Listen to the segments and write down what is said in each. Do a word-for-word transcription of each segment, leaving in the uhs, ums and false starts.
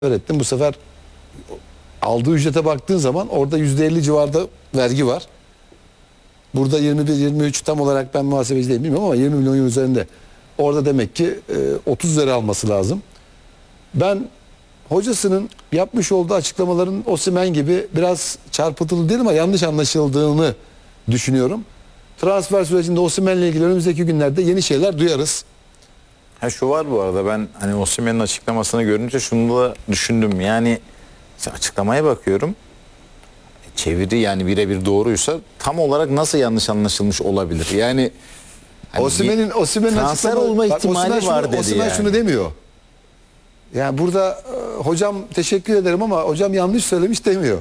öğrettim. Bu sefer aldığı ücrete baktığın zaman orada yüzde elli civarında vergi var. Burada yirmi bir yirmi üç tam olarak ben muhasebeci değilim bilmiyorum ama yirmi milyon euro üzerinde. Orada demek ki otuz lira alması lazım. Ben hocasının yapmış olduğu açıklamaların Osimhen gibi biraz çarpıtılı değil ama yanlış anlaşıldığını düşünüyorum. Transfer sürecinde Osimhen'le ilgili önümüzdeki günlerde yeni şeyler duyarız. Ha şu var bu arada, ben hani Osimhen'in açıklamasını görünce şunu da düşündüm. Yani açıklamaya bakıyorum. Çeviri yani birebir doğruysa tam olarak nasıl yanlış anlaşılmış olabilir? Yani hani Osimhen'in Osimhen'in transfer olma ihtimali Osimhen var şunu, dedi Osimhen yani. şunu demiyor. Yani burada e, hocam teşekkür ederim ama hocam yanlış söylemiş demiyor.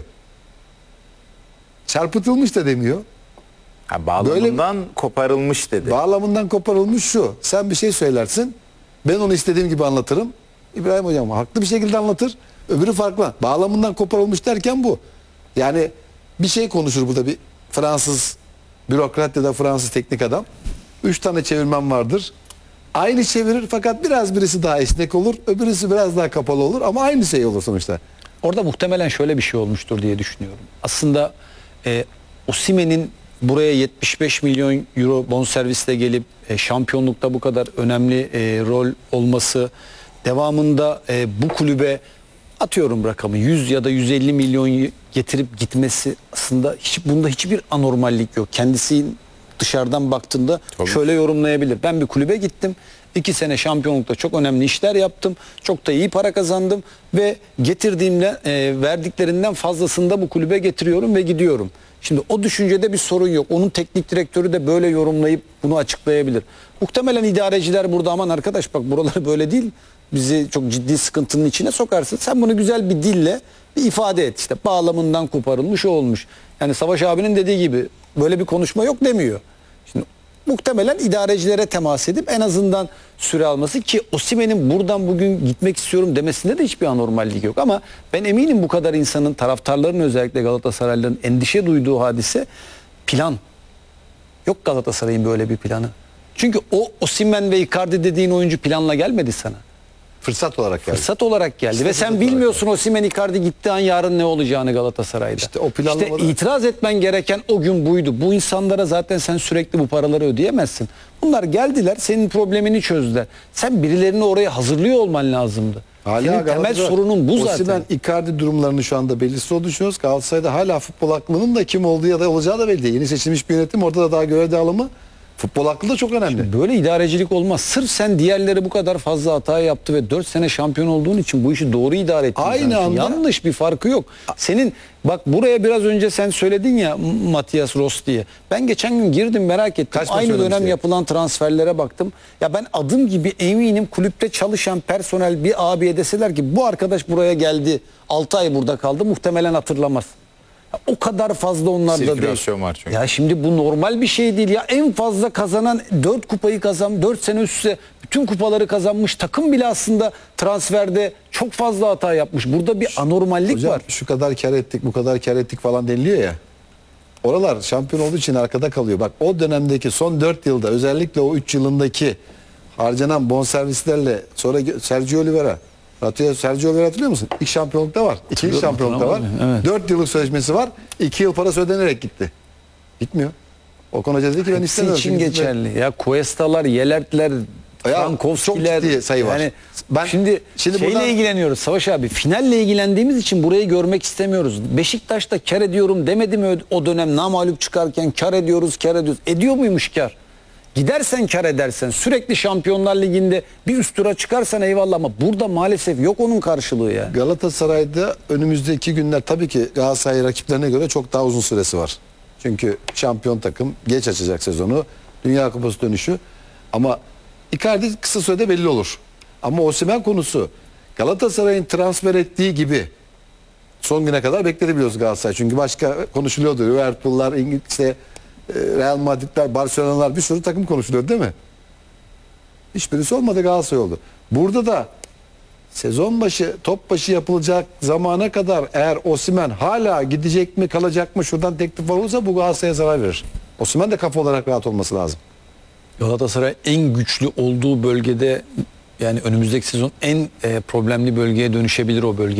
Çarpıtılmış da demiyor. Ha, bağlamından Böyle, koparılmış dedi. Bağlamından koparılmış şu. Sen bir şey söylersin. Ben onu istediğim gibi anlatırım. İbrahim hocam haklı bir şekilde anlatır. Öbürü farklı. Bağlamından koparılmış derken bu. Yani bir şey konuşur burada bir Fransız bürokrat ya da Fransız teknik adam. Üç tane çevirmen vardır. Aynı çevirir fakat biraz birisi daha esnek olur. Öbürüsü biraz daha kapalı olur ama aynı şey olur sonuçta. Orada muhtemelen şöyle bir şey olmuştur diye düşünüyorum. Aslında e, Osimhen'in buraya yetmiş beş milyon euro bonservisle gelip e, şampiyonlukta bu kadar önemli e, rol olması, devamında e, bu kulübe atıyorum rakamı yüz ya da yüz elli milyon getirip gitmesi, aslında hiç, bunda hiçbir anormallik yok. Kendisi dışarıdan baktığında Tabii. şöyle yorumlayabilir. Ben bir kulübe gittim. iki sene şampiyonlukta çok önemli işler yaptım. Çok da iyi para kazandım ve getirdiğimle e, verdiklerinden fazlasını da bu kulübe getiriyorum ve gidiyorum. Şimdi o düşüncede bir sorun yok. Onun teknik direktörü de böyle yorumlayıp bunu açıklayabilir. Muhtemelen idareciler burada aman arkadaş bak buraları böyle değil. Bizi çok ciddi sıkıntının içine sokarsın. Sen bunu güzel bir dille bir ifade et. İşte bağlamından koparılmış olmuş. Yani Savaş abinin dediği gibi böyle bir konuşma yok demiyor. Şimdi muhtemelen idarecilere temas edip en azından süre alması ki Osimhen'in buradan bugün gitmek istiyorum demesinde de hiçbir anormallik yok. Ama ben eminim bu kadar insanın, taraftarların özellikle Galatasaraylıların endişe duyduğu hadise plan. Yok Galatasaray'ın böyle bir planı. Çünkü o Osimhen ve Icardi dediğin oyuncu planla gelmedi sana. Fırsat olarak geldi. Fırsat olarak geldi Fırsat ve sen bilmiyorsun Osimhen Icardi gittiği an yarın ne olacağını Galatasaray'da. İşte o planlamada... İşte itiraz etmen gereken o gün buydu. Bu insanlara zaten sen sürekli bu paraları ödeyemezsin. Bunlar geldiler, senin problemini çözdüler. Sen birilerini oraya hazırlıyor olman lazımdı. Hala senin temel sorunun bu zaten. Osimhen Icardi durumlarını şu anda belirsiz olduğunu düşünüyoruz. Galatasaray'da hala futbol aklının da kim olduğu ya da olacağı da belli değil. Yeni seçilmiş bir yönetim, orada da daha görev dağılımı. Futbol aklı da çok önemli. Şimdi böyle idarecilik olmaz. Sırf sen diğerleri bu kadar fazla hata yaptı ve dört sene şampiyon olduğun için bu işi doğru idare ettin. Aynı anda. Yanlış bir farkı yok. Senin bak buraya biraz önce sen söyledin ya Matias Ross diye. Ben geçen gün girdim merak ettim. Kaç Aynı dönem diye. yapılan transferlere baktım. Ya ben adım gibi eminim kulüpte çalışan personel bir abiye deseler ki bu arkadaş buraya geldi. altı ay burada kaldı. Muhtemelen hatırlamaz. O kadar fazla onlarda değil. Sirkülasyon var çünkü. Ya şimdi bu normal bir şey değil ya. En fazla kazanan dört kupayı kazan, dört sene üst üste bütün kupaları kazanmış takım bile aslında transferde çok fazla hata yapmış. Burada bir anormallik Hocam, var. Şu kadar kar ettik, bu kadar kar ettik falan deniliyor ya. Oralar şampiyon olduğu için arkada kalıyor. Bak o dönemdeki son dört yılda özellikle o üç yılındaki harcanan bonservislerle sonra Sergio Oliveira Ratio, Sergio Oliveira hatırlıyor musun? İlk şampiyonlukta var. İkinci şampiyonlukta var. Evet. Dört yıllık sözleşmesi var. İki yıl parası ödenerek gitti. Gitmiyor. Okan Hoca dedi ki ben istemiyorum. için geçerli. Ya Cuesta'lar, Yelertler, Frankowski'ler. Çok ciddi sayı var. Yani ben şimdi, şimdi şeyle buradan... ilgileniyoruz Savaş abi. Finalle ilgilendiğimiz için burayı görmek istemiyoruz. Beşiktaş'ta kar ediyorum demedi mi o dönem namağlup çıkarken kar ediyoruz, kar ediyoruz. Ediyor muymuş kar? Gidersen kar edersen sürekli Şampiyonlar Ligi'nde bir üst tura çıkarsan eyvallah ama burada maalesef yok onun karşılığı yani. Galatasaray'da önümüzdeki günler tabii ki Galatasaray rakiplerine göre çok daha uzun süresi var. Çünkü şampiyon takım geç açacak sezonu. Dünya Kupası dönüşü. Ama Icardi kısa sürede belli olur. Ama Osimhen konusu Galatasaray'ın transfer ettiği gibi son güne kadar bekledi biliyoruz Galatasaray. Çünkü başka konuşuluyordu. Liverpool'lar, İngiltere, Real Madrid'ler, Barcelona'lar bir sürü takım konuşuluyor değil mi? Hiçbirisi olmadı, Galatasaray oldu. Burada da sezon başı, top başı yapılacak zamana kadar eğer Osimhen hala gidecek mi, kalacak mı, şuradan teklif olursa bu Galatasaray'a zarar verir. Osimhen de kafa olarak rahat olması lazım. Galatasaray en güçlü olduğu bölgede yani önümüzdeki sezon en e, problemli bölgeye dönüşebilir o bölge.